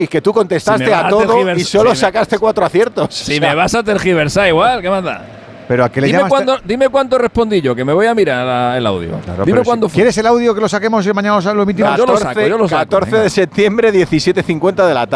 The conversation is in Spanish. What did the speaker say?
y que tú contestaste Si me vas a a todo y tergiversar- solo si me- sacaste 4 aciertos. Si me vas a tergiversar igual, ¿qué manda? Pero a qué le Dime llamas. dime cuánto respondí yo, que me voy a mirar el audio. Claro, Dime pero cuándo si fue. ¿Quieres el audio que lo saquemos y mañana lo emitimos? No, yo lo saco, 14 venga. de septiembre, 17:50 de la tarde.